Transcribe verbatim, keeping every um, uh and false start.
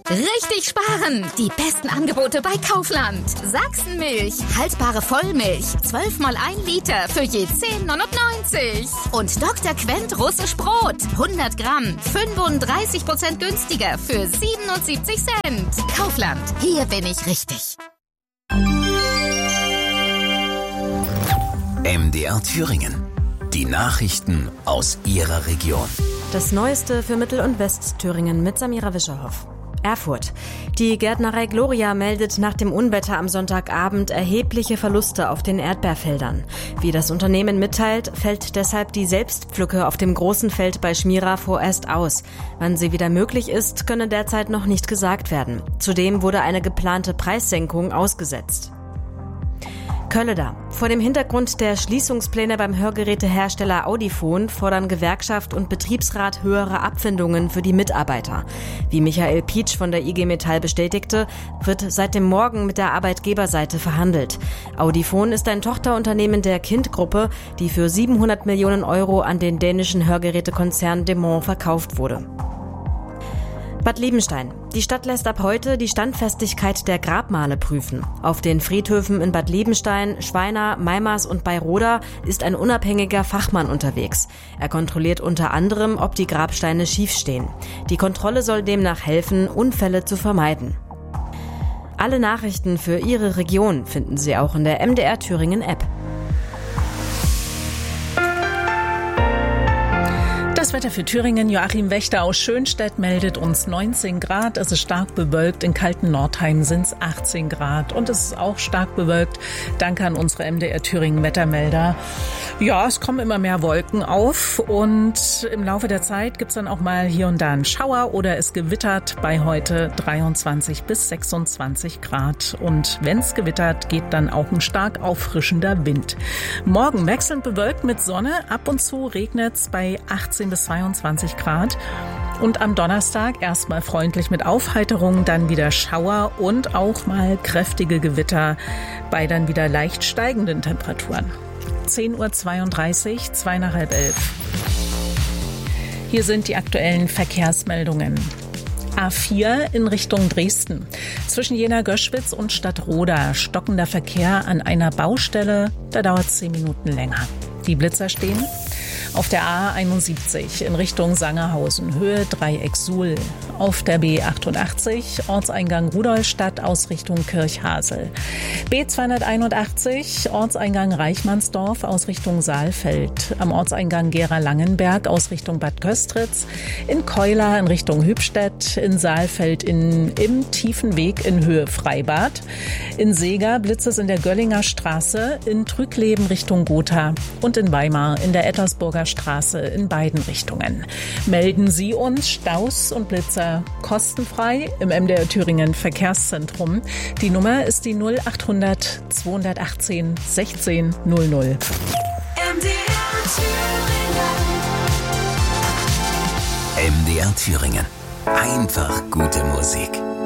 Richtig sparen! Die besten Angebote bei Kaufland. Sachsenmilch, haltbare Vollmilch, zwölf mal ein Liter für je zehn neunundneunzig. Und Doktor Quent russisch Brot, hundert Gramm, fünfunddreißig Prozent günstiger für siebenundsiebzig Cent. Kaufland, hier bin ich richtig. M D R Thüringen. Die Nachrichten aus Ihrer Region. Das Neueste für Mittel- und Westthüringen mit Samira Wischerhoff. Erfurt. Die Gärtnerei Gloria meldet nach dem Unwetter am Sonntagabend erhebliche Verluste auf den Erdbeerfeldern. Wie das Unternehmen mitteilt, fällt deshalb die Selbstpflücke auf dem großen Feld bei Schmira vorerst aus. Wann sie wieder möglich ist, könne derzeit noch nicht gesagt werden. Zudem wurde eine geplante Preissenkung ausgesetzt. Kölleda. Vor dem Hintergrund der Schließungspläne beim Hörgerätehersteller Audifon fordern Gewerkschaft und Betriebsrat höhere Abfindungen für die Mitarbeiter. Wie Michael Pietsch von der I G Metall bestätigte, wird seit dem Morgen mit der Arbeitgeberseite verhandelt. Audifon ist ein Tochterunternehmen der Kind-Gruppe, die für siebenhundert Millionen Euro an den dänischen Hörgerätekonzern Demant verkauft wurde. Bad Liebenstein. Die Stadt lässt ab heute die Standfestigkeit der Grabmale prüfen. Auf den Friedhöfen in Bad Liebenstein, Schweina, Meimars und Beiroda ist ein unabhängiger Fachmann unterwegs. Er kontrolliert unter anderem, ob die Grabsteine schief stehen. Die Kontrolle soll demnach helfen, Unfälle zu vermeiden. Alle Nachrichten für Ihre Region finden Sie auch in der M D R Thüringen App. Das Wetter für Thüringen. Joachim Wächter aus Schönstedt meldet uns neunzehn Grad. Es ist stark bewölkt. In kalten Nordheim sind es achtzehn Grad. Und es ist auch stark bewölkt. Danke an unsere M D R Thüringen Wettermelder. Ja, es kommen immer mehr Wolken auf. Und im Laufe der Zeit gibt es dann auch mal hier und da einen Schauer oder es gewittert bei heute dreiundzwanzig bis sechsundzwanzig Grad. Und wenn es gewittert, geht dann auch ein stark auffrischender Wind. Morgen wechselnd bewölkt mit Sonne. Ab und zu regnet es bei achtzehn bis zweiundzwanzig Grad. Und am Donnerstag erstmal freundlich mit Aufheiterung, dann wieder Schauer und auch mal kräftige Gewitter bei dann wieder leicht steigenden Temperaturen. zehn Uhr zweiunddreißig, zwei nach halb elf. Hier sind die aktuellen Verkehrsmeldungen. A vier in Richtung Dresden. Zwischen Jena-Göschwitz und Stadtroda stockender Verkehr an einer Baustelle. Da dauert es zehn Minuten länger. Die Blitzer stehen. Auf der A einundsiebzig in Richtung Sangerhausen, Höhe Dreieck Suhl. Auf der B achtundachtzig, Ortseingang Rudolstadt, Ausrichtung Kirchhasel. B zweihunderteinundachtzig, Ortseingang Reichmannsdorf, Ausrichtung Saalfeld. Am Ortseingang Gera-Langenberg, Ausrichtung Bad Köstritz. In Keular in Richtung Hübstedt. In Saalfeld in, im Tiefen Weg in Höhe Freibad. In Seeger blitzt es in der Göllinger Straße. In Trügleben Richtung Gotha. Und in Weimar in der Ettersburger Straße in beiden Richtungen. Melden Sie uns Staus und Blitzer kostenfrei im M D R Thüringen Verkehrszentrum. Die Nummer ist die null achthundert zweihundertachtzehn sechzehn null null. M D R Thüringen. M D R Thüringen. Einfach gute Musik.